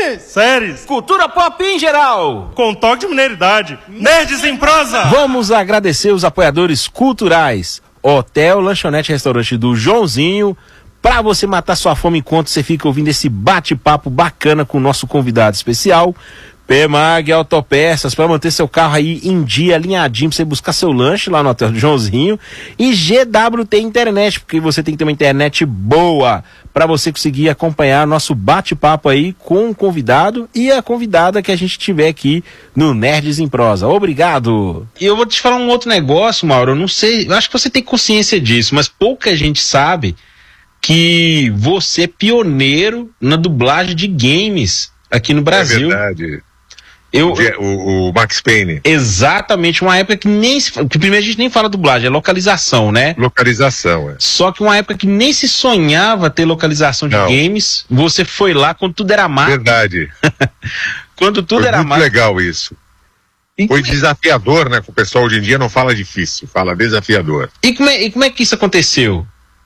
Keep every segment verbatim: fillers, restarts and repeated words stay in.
filmes, séries, cultura pop em geral, com toque de mineiridade. Nerds em prosa. Vamos agradecer os apoiadores culturais. Hotel, lanchonete e restaurante do Joãozinho. Pra você matar sua fome enquanto você fica ouvindo esse bate-papo bacana com o nosso convidado especial. P-Mag Autopeças, para manter seu carro aí em dia, alinhadinho, pra você buscar seu lanche lá no Hotel do Joãozinho. E G W T Internet, porque você tem que ter uma internet boa para você conseguir acompanhar nosso bate-papo aí com o convidado e a convidada que a gente tiver aqui no Nerds em Prosa. Obrigado! E eu vou te falar um outro negócio, Mauro, eu não sei, eu acho que você tem consciência disso, mas pouca gente sabe que você é pioneiro na dublagem de games aqui no Brasil. É verdade. Eu, o, o Max Payne. Exatamente, uma época que nem se, que primeiro a gente nem fala dublagem, é localização, né? Localização, é. Só que uma época que nem se sonhava ter localização de Não. games, você foi lá quando tudo era mato. Verdade. Quando tudo foi era muito mato. legal isso. E foi desafiador, né? Que o pessoal hoje em dia não fala difícil, fala desafiador. E como é, e como é que isso aconteceu?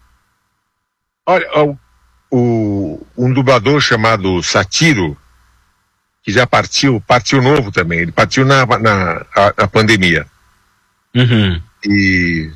Olha, o, o, um dublador chamado Satiro, que já partiu, partiu novo também, ele partiu na, na, a, na pandemia. Uhum. E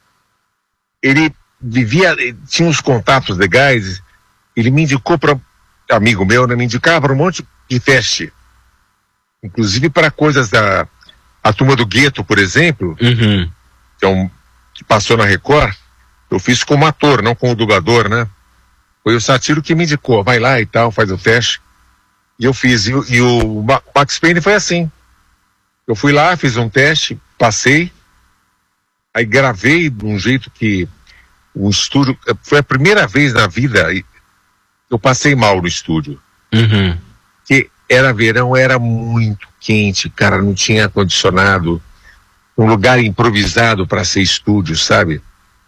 ele vivia, ele tinha uns contatos legais, ele me indicou para, amigo meu, né, me indicava para um monte de teste, inclusive para coisas da a Turma do Gueto, por exemplo, uhum. que, é um, que passou na Record, eu fiz como ator, não como dublador, né? Foi o Satiro que me indicou, vai lá e tal, faz o teste. E eu fiz, e, e o Max Payne foi assim. Eu fui lá, fiz um teste, passei, aí gravei de um jeito que o estúdio, foi a primeira vez na vida que eu passei mal no estúdio. Uhum. Que era verão, era muito quente, cara, não tinha ar-condicionado, um lugar improvisado para ser estúdio, sabe?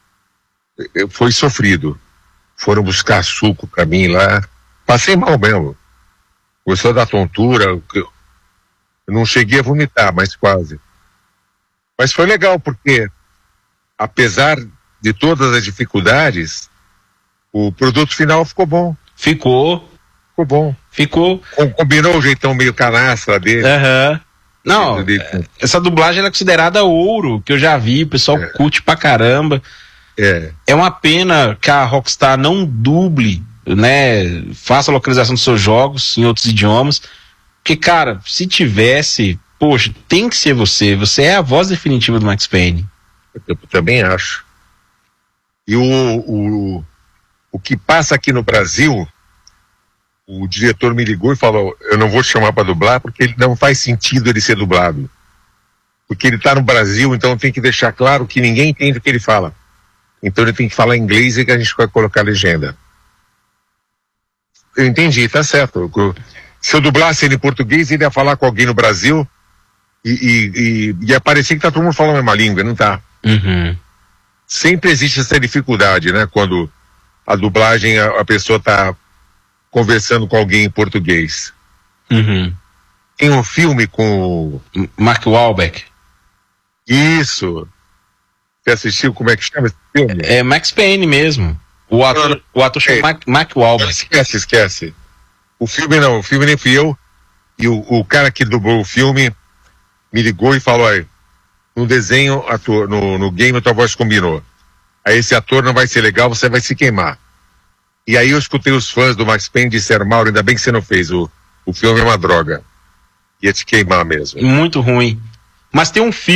Foi sofrido. Foram buscar suco para mim lá, passei mal mesmo. Gostou da tontura, eu não cheguei a vomitar, mas quase. Mas foi legal, porque apesar de todas as dificuldades, o produto final ficou bom. Ficou. Ficou bom. Ficou. Com, combinou o jeitão meio canastra dele. Aham. Uhum. Não, essa dublagem ela é considerada ouro, que eu já vi, o pessoal é. curte pra caramba. É. É uma pena que a Rockstar não duble, né, faça a localização dos seus jogos em outros idiomas, porque, cara, se tivesse, poxa, tem que ser você, você é a voz definitiva do Max Payne. Eu também acho. E o, o, o que passa aqui no Brasil, o diretor me ligou e falou, eu não vou te chamar para dublar, porque ele não faz sentido ele ser dublado. Porque ele tá no Brasil, então tem que deixar claro que ninguém entende o que ele fala. Então ele tem que falar inglês e que a gente vai colocar legenda. Eu entendi, tá certo. Se eu dublasse ele em português, ele ia falar com alguém no Brasil e, e, e ia parecer que tá todo mundo falando a mesma língua, não tá? Uhum. Sempre existe essa dificuldade, né? Quando a dublagem, a, a pessoa tá conversando com alguém em português. Uhum. Tem um filme com... Mark Wahlberg. Isso. Você assistiu? Como é que chama esse filme? É Max Payne mesmo. O ator, não, o ator chama é, Mark, Mark Wahlberg. Esquece, esquece. O filme não, o filme nem fui eu. E o, o cara que dublou o filme me ligou e falou, olha, no desenho, ator, no, no game a tua voz combinou. Aí esse ator não vai ser legal, você vai se queimar. E aí eu escutei os fãs do Max Payne e disseram, Mauro, ainda bem que você não fez, o, o filme é uma droga. Ia te queimar mesmo. Muito ruim. Mas tem um filme